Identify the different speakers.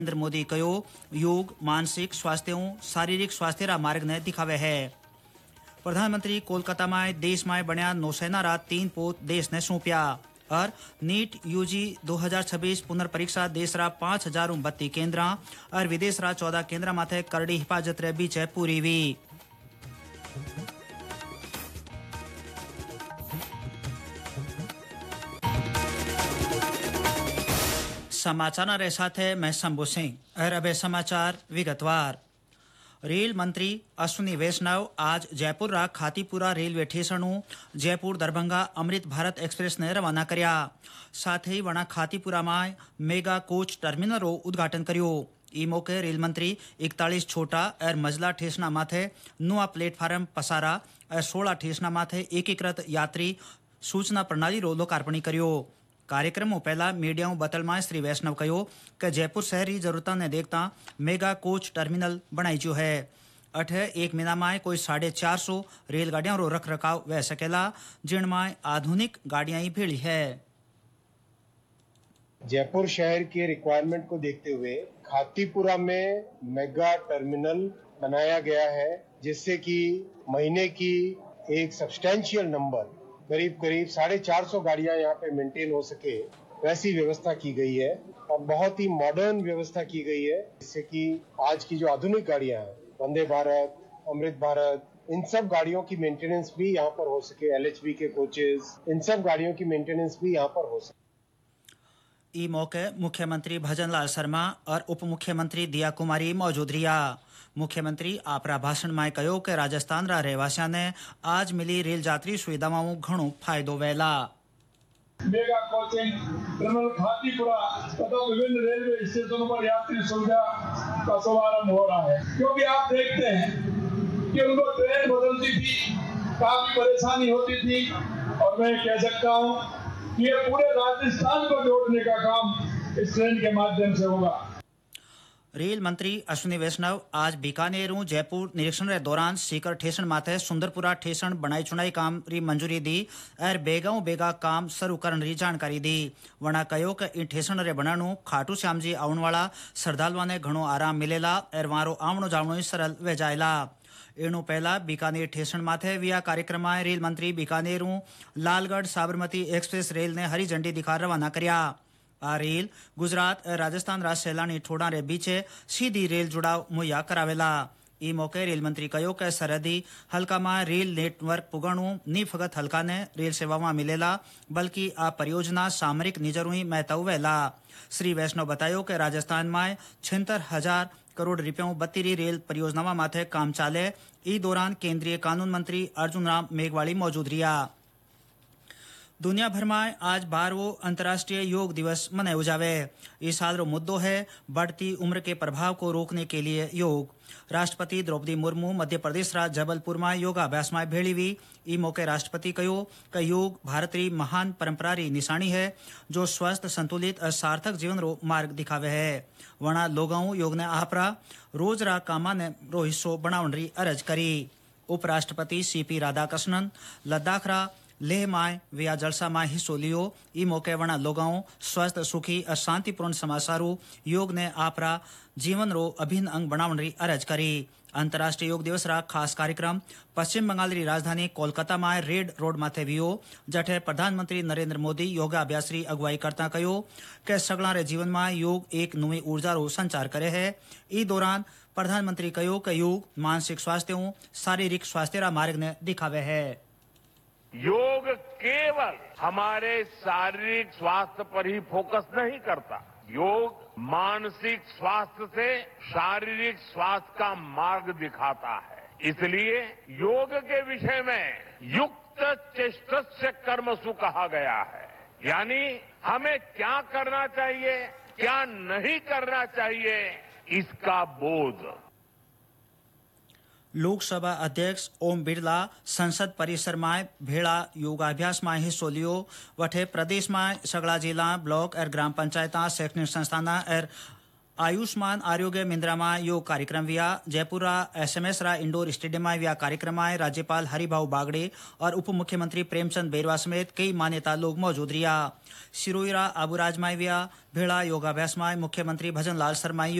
Speaker 1: नरेंद्र मोदी कहो योग मानसिक स्वास्थ्य शारीरिक स्वास्थ्य रा मार्ग ने दिखावे है। प्रधानमंत्री कोलकाता में देश में बनया नौसेना रा 3 पोत देश ने सौंप्या और नीट यूजी 2026 पुनर्परीक्षा देश रा 5032 केंद्र और विदेश रा 14 केंद्र माथे करड़ी हिफाजत रे बीच पूरी हुई। समाचार रे साथे मैं शंभू सिंह और अब समाचार विगतवार। रेल मंत्री अश्विनी वैष्णव आज जयपुर रा Khatipura railway station Jaipur Darbhanga Amrit Bharat express ने रवाना कर्या। साथ ही वणा खातीपुरा में मेगा कोच टर्मिनल रो उद्घाटन कर्यो। ई मौके रेल मंत्री 41 छोटा और मजला स्टेशन माथे नुआ प्लेटफॉर्म पसारा और 16 स्टेशन माथे एकीकृत यात्री सूचना प्रणाली रो लोकार्पण कर्यो। कार्यक्रम पहला मीडिया बतल में श्री वैष्णव कहो कि जयपुर शहरी जरूरतों ने देखता मेगा कोच टर्मिनल बनाई जो है। अठे एक महीना में कोई 450 रेलगाड़ियों रो रख रखाव वह सकेला जिनमें आधुनिक गाड़ियां ही भीड़ी है।
Speaker 2: जयपुर शहर के रिक्वायरमेंट को देखते हुए खातीपुरा में मेगा टर्मिनल बनाया गया है, जिससे कि महीने की एक सब्सटेंशियल नंबर करीब 450 गाड़ियां यहाँ पे मेंटेन हो सके वैसी व्यवस्था की गई है और बहुत ही मॉडर्न व्यवस्था की गई है, जिससे कि आज की जो आधुनिक गाड़ियां हैं वंदे भारत, अमृत भारत, इन सब गाड़ियों की मेंटेनेंस भी यहाँ पर हो सके। LHB के कोचेस, इन सब गाड़ियों की मेंटेनेंस भी यहाँ पर हो सके।
Speaker 1: ई मौके मुख्यमंत्री भजनलाल शर्मा और उप मुख्यमंत्री दिया कुमारी मौजूद रिया। मुख्यमंत्री आपरा भाषण में कहो कि राजस्थान रा रहवासियों ने आज मिली रेल यात्री सुविधाओं घणो फायदो वेला।
Speaker 3: मेगा कोचिंग टर्मिनल खातीपुरा तथा विभिन्न रेलवे स्टेशनों पर यात्री सुविधा का शुभारंभ हो रहा है, क्योंकि आप देखते हैं कि उनको ट्रेन बदलती थी, काफी परेशानी होती थी और मैं कह सकता हूँ कि ये पूरे राजस्थान को जोड़ने का काम इस ट्रेन के माध्यम से होगा।
Speaker 1: रेल मंत्री अश्विनी वैष्णव आज बीकानेर जयपुर निरीक्षण के दौरान सीकर स्टेशन माथे सुंदरपुरा स्टेशन बनाई चुनाई काम री मंजूरी दी और बेगा काम शुरू करने री जानकारी दी। वणा कहो कि इन स्टेशन रे बनाणु खाटू श्याम जी आने वाला श्रद्धालुओं ने घणो आराम मिलेला और वारो आवणो जावणो सरल वे जायला। एनु पहला बीकानेर स्टेशन माथे विया कार्यक्रम में रेल मंत्री बीकानेर लालगढ़ साबरमती एक्सप्रेस रेल ने हरी झंडी दिखा रवाना कर्या। आ रेल गुजरात और राजस्थान रा सैलानी ठोड़ा रे बीचे सीधी रेल जुड़ाव मुहैया करावेला। ई मौके रेल मंत्री कहो कि सरहदी हल्का में रेल नेटवर्क पुगणु नी फगत हल्का ने रेल सेवाओं मिलेला, बल्कि आ परियोजना सामरिक निजरू ही महत्व वेला। श्री वैष्णव बतायो कि राजस्थान में 76,000 करोड़ रुपयों बत्तीरी रेल परियोजनाओं माथे काम चाले। ई दौरान केंद्रीय कानून मंत्री अर्जुन राम मेघवाली मौजूद रिया। दुनिया भर में आज 12वां अंतर्राष्ट्रीय योग दिवस मनाया जावे। इस साल रो मुद्दो है बढ़ती उम्र के प्रभाव को रोकने के लिए योग। राष्ट्रपति द्रौपदी मुर्मू मध्य प्रदेश रा जबलपुर में योगाभ्यास में भेड़ी हुई। ई मौके राष्ट्रपति कहो कि योग भारत री महान परंपरा री निशानी है, जो स्वस्थ संतुलित और सार्थक जीवन रो मार्ग दिखावे है। वणा लोगों योग ने आपरा रोज रा कामा ने रो हिस्सो बनावन री अरज करी। उपराष्ट्रपति CP राधाकृष्णन लद्दाख रा लेह में विया जलसा में हिस्सो लियो। ई मौके वणा लोगों स्वस्थ सुखी और शांतिपूर्ण समासारू योग ने आपरा जीवन रो अभिन्न अंग बनावन री अरज करी। अंतर्राष्ट्रीय योग दिवस रा खास कार्यक्रम पश्चिम बंगाल री राजधानी कोलकाता में रेड रोड माथे वियो, जठे प्रधानमंत्री नरेंद्र मोदी योगाभ्यास री अगुवाई करता कहो कि सगला रे जीवन में योग एक नई ऊर्जा रो संचार करे है। ई दौरान प्रधानमंत्री कहो कि योग मानसिक स्वास्थ्य शारीरिक स्वास्थ्य रा मार्ग ने दिखावे है।
Speaker 4: योग केवल हमारे शारीरिक स्वास्थ्य पर ही फोकस नहीं करता, योग मानसिक स्वास्थ्य से शारीरिक स्वास्थ्य का मार्ग दिखाता है। इसलिए योग के विषय में युक्त चेष्टस्य कर्मसु कहा गया है, यानी हमें क्या करना चाहिए, क्या नहीं करना चाहिए, इसका बोध।
Speaker 1: लोकसभा अध्यक्ष ओम बिरला संसद परिसर में भेड़ा योगाभ्यास में हिस्सो लियो। वठे प्रदेश में सगला जिला ब्लॉक और ग्राम पंचायत शैक्षणिक संस्थान और आयुष्मान आरोग्य मिंद्रामा योग कार्यक्रम विया जयपुर SMS रा इंडोर स्टेडियम में विया कार्यक्रम में राज्यपाल हरिभाऊ बागड़े और उप मुख्यमंत्री प्रेमचंद बेरवा समेत कई मान्यता लोग मौजूद रिया। सिरोही रा आबुराज में विया भेड़ा योगाभ्यास में मुख्यमंत्री भजन लाल शर्मा